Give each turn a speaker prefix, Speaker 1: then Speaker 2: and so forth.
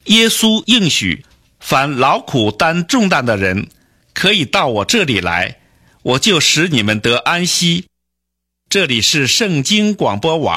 Speaker 1: 耶稣应许，凡劳苦担重担的人，可以到我这里来，我就使你们得安息。这里是圣经广播网